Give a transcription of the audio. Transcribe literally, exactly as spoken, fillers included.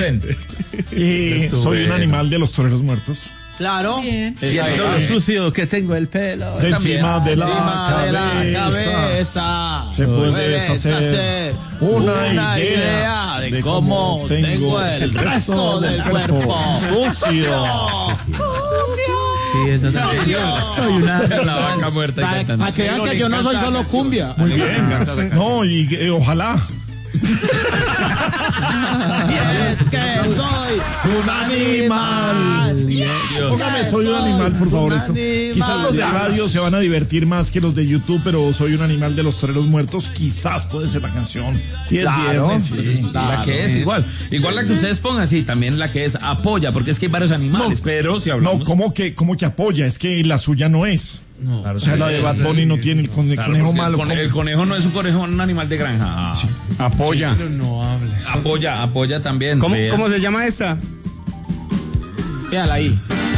excelente. Y soy un animal de los toreros muertos. Claro. Siendo lo sucio que tengo el pelo. De encima de la Encima de la cabeza. cabeza. Te puedes puedes hacer hacer una una idea idea de cómo tengo el resto del cuerpo. Sucio. Sí, eso también. Soy una la vaca muerta. Para, para que vean que yo no soy solo cumbia. Muy bien. No, y eh, ojalá. Y es que soy un animal. Póngame, soy un animal, por favor. Esto. Quizás los de radio se van a divertir más que los de YouTube, pero soy un animal de los toreros muertos. Quizás puede ser la canción. Si es Claro, viernes, sí. Claro, la que es igual. Igual la que ustedes pongan, sí, también la que es apoya, porque es que hay varios animales, No, pero si hablamos... No, ¿cómo que, cómo que apoya? Es que la suya no es. No, claro, O sea, la de Bad Bunny no tiene el, con- el claro, conejo porque malo. El, cone- el conejo no es un conejo, un animal de granja. Ah, Apoya. No hables. apoya, apoya también. ¿Cómo, Vea. ¿Cómo se llama esa? Véala ahí.